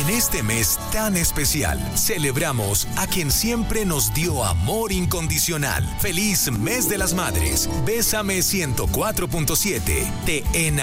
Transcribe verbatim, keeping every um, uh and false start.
En este mes tan especial, celebramos a quien siempre nos dio amor incondicional. ¡Feliz Mes de las Madres! Bésame ciento cuatro punto siete. Te enamorarás.